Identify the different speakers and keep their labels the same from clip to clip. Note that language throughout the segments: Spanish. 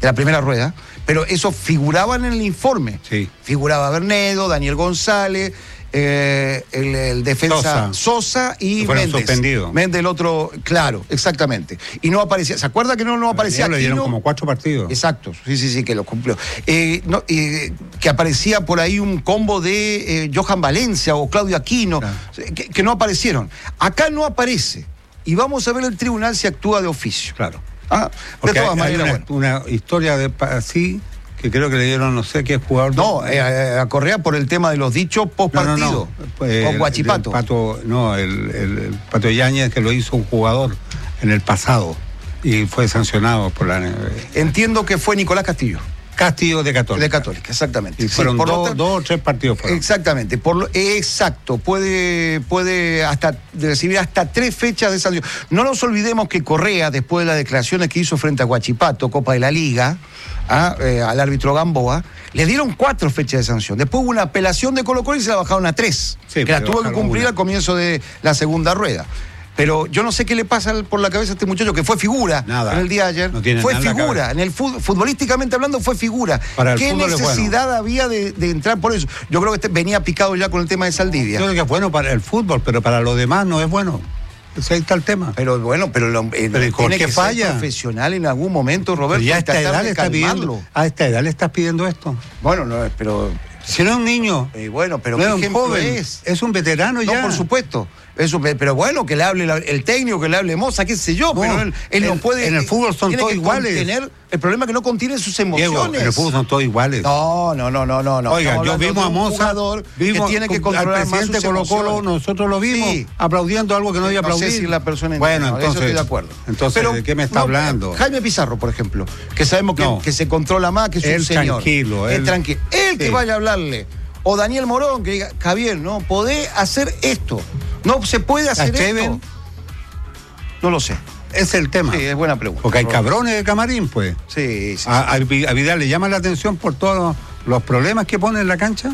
Speaker 1: de la primera rueda, pero eso figuraban en el informe.
Speaker 2: Sí.
Speaker 1: Figuraba Bernedo, Daniel González, el defensa Sosa y
Speaker 2: fueron
Speaker 1: Méndez.
Speaker 2: suspendidos.
Speaker 1: Méndez, el otro, claro, exactamente. Y no aparecía, ¿se acuerda que no aparecía
Speaker 2: Le
Speaker 1: Aquino?
Speaker 2: dieron como 4 partidos.
Speaker 1: Exacto, sí, que lo cumplió. Que aparecía por ahí un combo de Johan Valencia o Claudio Aquino,
Speaker 2: claro,
Speaker 1: que no aparecieron. Acá no aparece. Y vamos a ver el tribunal si actúa de oficio.
Speaker 2: Claro.
Speaker 1: De todas maneras,
Speaker 2: una historia así que creo que le dieron, no sé qué jugador.
Speaker 1: No, a Correa por el tema de los dichos post partido. Con Guachipato.
Speaker 2: El Pato Yáñez, que lo hizo un jugador en el pasado y fue sancionado por la.
Speaker 1: Entiendo que fue Nicolás Castillo.
Speaker 2: Castillo de Católica.
Speaker 1: De Católica, exactamente.
Speaker 2: Y fueron dos o tres partidos fueron.
Speaker 1: Exactamente. Exacto. Puede recibir hasta 3 fechas de sanción. No nos olvidemos que Correa, después de las declaraciones que hizo frente a Guachipato, Copa de la Liga, al árbitro Gamboa, le dieron 4 fechas de sanción. Después hubo una apelación de Colo-Colo y se la bajaron a 3. Sí, que la tuvo que cumplir al comienzo de la segunda rueda. Pero yo no sé qué le pasa por la cabeza a este muchacho que fue figura en el día de ayer.
Speaker 2: No
Speaker 1: fue figura. En el futbolísticamente hablando fue figura. ¿Qué necesidad había de entrar por eso? Yo creo que venía picado ya con el tema de Saldivia.
Speaker 2: Yo creo que es bueno para el fútbol, pero para lo demás no es bueno. Ahí está el tema.
Speaker 1: Pero bueno, tiene que falla? Ser profesional en algún momento, Roberto.
Speaker 2: Pero ya a esta edad le está pidiendo. A esta edad le estás pidiendo esto.
Speaker 1: Bueno, no, pero
Speaker 2: si no es un niño.
Speaker 1: Bueno, pero
Speaker 2: no
Speaker 1: ¿qué
Speaker 2: es un
Speaker 1: ejemplo
Speaker 2: joven? Es un veterano ya.
Speaker 1: No, por supuesto. Pero bueno, que le hable el técnico, que le hable Moza, qué sé yo, pero él no puede.
Speaker 2: En el fútbol son todos iguales.
Speaker 1: El problema es que no contiene sus emociones.
Speaker 2: Diego, en el fútbol son todos iguales.
Speaker 1: No.
Speaker 2: Oiga, yo vimos a Moza,
Speaker 1: vimos que tiene que controlar
Speaker 2: al presidente de Colo-Colo, nosotros lo vimos, aplaudiendo algo que no había aplaudido.
Speaker 1: No sé si la persona
Speaker 2: bueno, entonces,
Speaker 1: eso estoy de acuerdo.
Speaker 2: Entonces, pero, ¿de qué me está hablando?
Speaker 1: Jaime Pizarro, por ejemplo, que sabemos que se controla más, que es un señor.
Speaker 2: Tranquilo.
Speaker 1: Él tranquilo. Él que vaya a hablarle. O Daniel Morón, que diga, Javier, no podés hacer esto. No se puede hacer esto. No lo sé.
Speaker 2: Es el tema.
Speaker 1: Sí, es buena pregunta.
Speaker 2: Porque hay cabrones de camarín, pues.
Speaker 1: Sí.
Speaker 2: A Vidal le llama la atención por todos los problemas que pone en la cancha.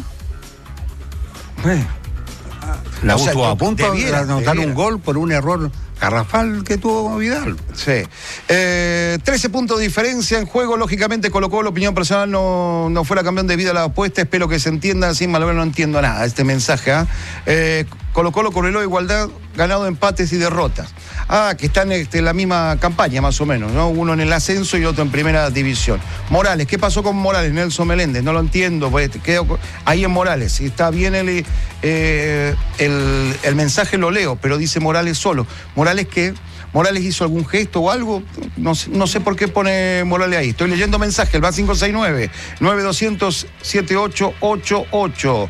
Speaker 2: La estuvo a punto de anotar un gol por un error garrafal que tuvo Vidal.
Speaker 1: Sí. 13 puntos de diferencia en juego. Lógicamente, Colo-Colo, opinión personal, no fuera campeón debido a la apuesta. Espero que se entienda. Sin Malver no entiendo nada este mensaje. Colo-Colo correló igualdad, ganado empates y derrotas. Que están en la misma campaña, más o menos, ¿no? Uno en el ascenso y otro en primera división. Morales, ¿qué pasó con Morales? Nelson Meléndez, no lo entiendo. Pues, ahí en Morales. Si está bien el mensaje, lo leo, pero dice Morales solo. ¿Morales qué? ¿Morales hizo algún gesto o algo? No sé por qué pone Morales ahí. Estoy leyendo mensaje, el va 569-9200-7888.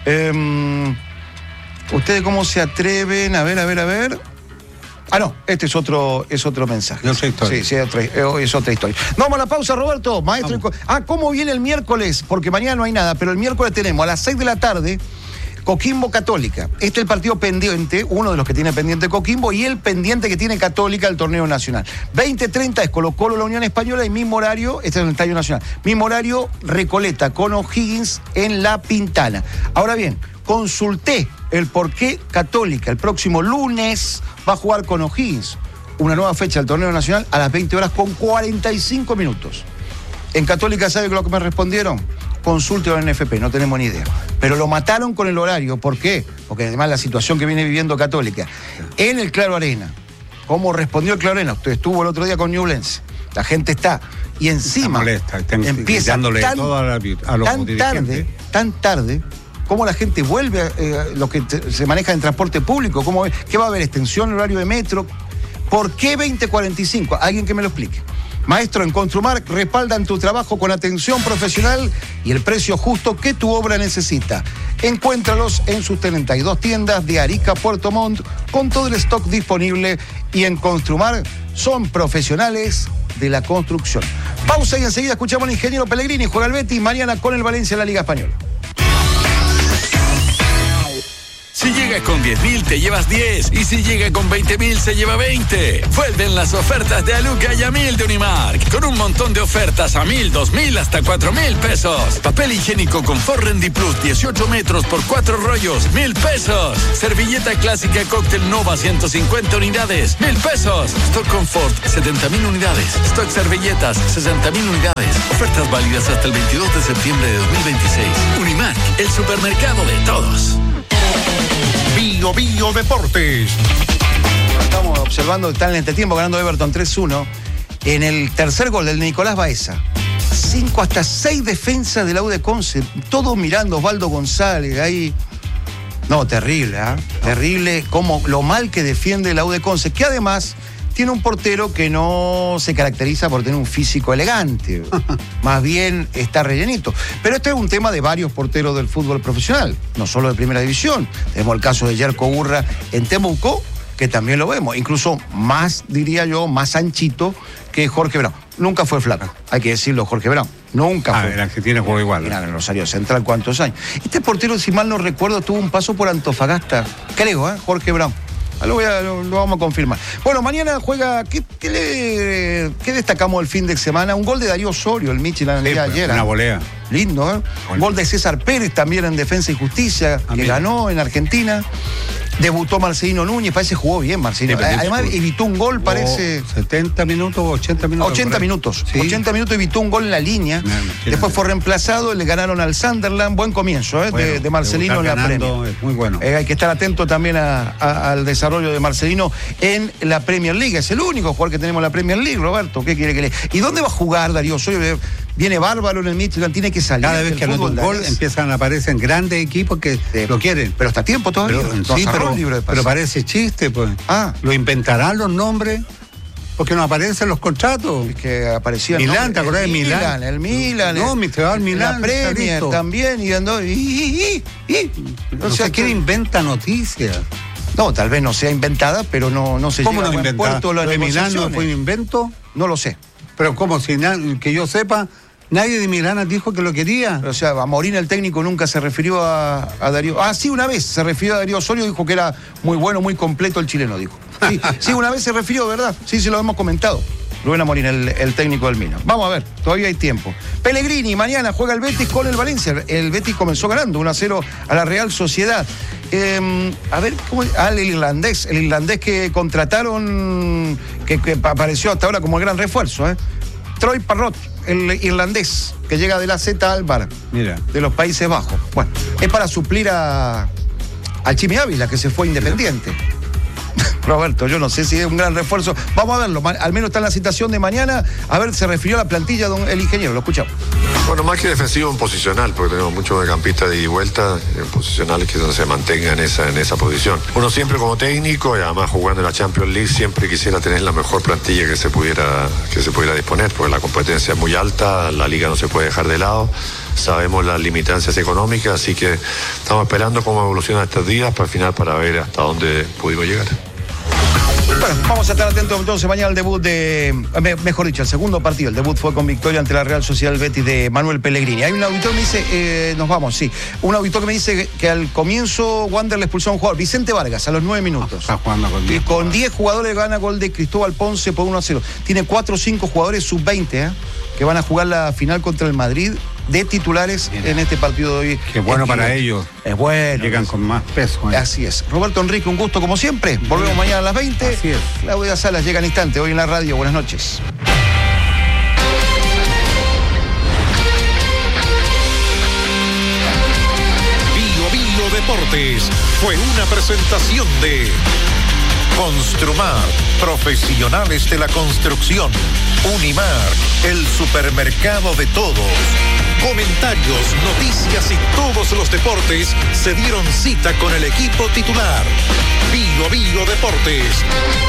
Speaker 1: ¿Ustedes cómo se atreven? A ver. No, este es otro mensaje.
Speaker 2: Otra historia.
Speaker 1: Sí, es otra historia. Vamos a la pausa, Roberto. Maestro. ¿Cómo viene el miércoles? Porque mañana no hay nada, pero el miércoles tenemos a las 6 de la tarde Coquimbo Católica. Este es el partido pendiente, uno de los que tiene pendiente Coquimbo, y el pendiente que tiene Católica del torneo nacional. 20:30 es Colo-Colo, la Unión Española, y mismo horario, este es el Estadio Nacional, mismo horario Recoleta con O'Higgins en La Pintana. Ahora bien, consulté el por qué Católica el próximo lunes va a jugar con O'Higgins. Una nueva fecha del torneo nacional a las 20 horas con 45 minutos. En Católica, ¿sabe lo que me respondieron? Consulte a la NFP, no tenemos ni idea. Pero lo mataron con el horario. ¿Por qué? Porque además la situación que viene viviendo Católica. En el Claro Arena, ¿cómo respondió el Claro Arena? Usted estuvo el otro día con Ñublense. La gente está. Y encima empieza tan tarde, cómo la gente vuelve a lo que se maneja en transporte público. ¿Qué va a haber? ¿Extensión en horario de metro? ¿Por qué 20:45? Alguien que me lo explique. Maestro, en Construmar respaldan tu trabajo con atención profesional y el precio justo que tu obra necesita. Encuéntralos en sus 32 tiendas de Arica a Puerto Montt con todo el stock disponible, y en Construmar son profesionales de la construcción. Pausa y enseguida escuchamos al ingeniero Pellegrini. Juega el Betis mañana con el Valencia en la Liga Española.
Speaker 3: Si llega con 10.000 te llevas 10 y si llega con 20.000 se lleva 20. Vuelven las ofertas de Aluca y a 1.000 de Unimark, con un montón de ofertas a 1.000, 2.000 hasta 4.000 pesos. Papel higiénico Confort Rendi Plus 18 metros por 4 rollos, 1.000 pesos. Servilleta clásica Cóctel Nova 150 unidades, 1.000 pesos. Stock Confort 70.000 unidades. Stock servilletas 60.000 unidades. Ofertas válidas hasta el 22 de septiembre de 2026. Unimark, el supermercado de todos.
Speaker 4: Bio Bio Deportes.
Speaker 1: Estamos observando, está en este tiempo ganando Everton 3-1. En el tercer gol del Nicolás Baeza. 5 hasta 6 defensas de la U de Conce. Todos mirando, Osvaldo González ahí. No, terrible, ¿eh? Terrible como lo mal que defiende la U de Conce, que además tiene un portero que no se caracteriza por tener un físico elegante. Más bien está rellenito. Pero este es un tema de varios porteros del fútbol profesional, no solo de primera división. Tenemos el caso de Yerko Burra en Temuco, que también lo vemos. Incluso más, diría yo, más anchito que Jorge Brown. Nunca fue flaco, hay que decirlo, Jorge Brown. Nunca fue.
Speaker 2: En Argentina jugó igual.
Speaker 1: Mira, en Rosario Central, ¿cuántos años? Este portero, si mal no recuerdo, tuvo un paso por Antofagasta, creo, Jorge Brown. Lo vamos a confirmar. Bueno, mañana juega. ¿Qué destacamos el fin de semana? Un gol de Darío Osorio, el Michelin,
Speaker 2: sí,
Speaker 1: ayer.
Speaker 2: Una volea.
Speaker 1: Lindo, ¿eh? Un gol de César Pérez también en Defensa y Justicia, que ganó en Argentina. Debutó Marcelino Núñez, parece jugó bien Marcelino. Además evitó un gol, parece.
Speaker 2: 70 minutos o 80 minutos.
Speaker 1: 80 minutos.
Speaker 2: Sí.
Speaker 1: 80 minutos evitó un gol en la línea. Después fue reemplazado, le ganaron al Sunderland. Buen comienzo
Speaker 2: bueno,
Speaker 1: de Marcelino en la Premier.
Speaker 2: Es muy bueno.
Speaker 1: Hay que estar atento también al desarrollo de Marcelino en la Premier League. Es el único jugador que tenemos en la Premier League, Roberto. ¿Qué quiere que le.? ¿Y dónde va a jugar Darío Osorio? Viene bárbaro en el Midtjylland, tiene que salir.
Speaker 2: Cada vez que anota un gol empiezan a aparecer grandes equipos que lo quieren.
Speaker 1: Pero está a tiempo todavía.
Speaker 2: Pero parece chiste, pues. ¿Lo inventarán los nombres? Porque no aparecen los contratos.
Speaker 1: Es que aparecían.
Speaker 2: Milán, ¿te acordás de Milán?
Speaker 1: El Milan.
Speaker 2: No, se va al Milán.
Speaker 1: La Premier también.
Speaker 2: O sea, ¿quién inventa noticias?
Speaker 1: No, tal vez no sea inventada, pero no se
Speaker 2: ¿Cómo
Speaker 1: llega
Speaker 2: no
Speaker 1: a buen puerto
Speaker 2: ¿Lo de Milán no fue un invento?
Speaker 1: No lo sé.
Speaker 2: Pero como si que yo sepa, nadie de Milán dijo que lo quería.
Speaker 1: O sea, a Morín el técnico nunca se refirió a Darío. Sí, una vez se refirió a Darío Osorio, dijo que era muy bueno, muy completo el chileno, dijo. Sí, una vez se refirió, ¿verdad? Sí, lo hemos comentado. Rubén Amorín, el técnico del Milan. Vamos a ver, todavía hay tiempo. Pellegrini, mañana juega el Betis con el Valencia. El Betis comenzó ganando 1-0 a la Real Sociedad. A ver, ¿cómo es? El irlandés que contrataron, que apareció hasta ahora como el gran refuerzo, Troy Parrott, el irlandés, que llega de la Z Alvar, de los Países Bajos. Bueno, es para suplir al Chimi Ávila, que se fue Independiente. Roberto, yo no sé si es un gran refuerzo. Vamos a verlo, al menos está en la citación de mañana. A ver, se refirió a la plantilla el ingeniero, lo escuchamos.
Speaker 5: Bueno, más que defensivo, en posicional, porque tenemos muchos mediocampistas de ida y vuelta, en posicionales que se mantenga en esa posición. Uno siempre como técnico, y además jugando en la Champions League, siempre quisiera tener la mejor plantilla que se pudiera disponer, porque la competencia es muy alta, la liga no se puede dejar de lado. Sabemos las limitancias económicas, así que estamos esperando cómo evolucionan estos días para al final para ver hasta dónde pudimos llegar.
Speaker 1: Bueno, vamos a estar atentos entonces mañana al debut mejor dicho, el segundo partido. El debut fue con victoria ante la Real Sociedad Betis de Manuel Pellegrini. Hay un auditor que me dice, nos vamos, sí. Un auditor que me dice que al comienzo Wander le expulsó a un jugador, Vicente Vargas, a los 9 minutos.
Speaker 2: Está jugando con 10.
Speaker 1: Y con 10 jugadores gana gol de Cristóbal Ponce por 1-0. Tiene 4 o 5 jugadores sub-20, que van a jugar la final contra el Madrid de titulares en este partido de hoy.
Speaker 2: Qué bueno para ellos.
Speaker 1: Es bueno.
Speaker 2: Llegan con más peso.
Speaker 1: Así es. Roberto Enrique, un gusto como siempre. Volvemos mañana a las 20.
Speaker 2: Así es.
Speaker 1: Claudia Salas llega al instante, hoy en la radio. Buenas noches.
Speaker 4: Bio Bio Deportes fue una presentación de Construmar, profesionales de la construcción. Unimar, el supermercado de todos. Comentarios, noticias y todos los deportes se dieron cita con el equipo titular. Bio Bio Deportes.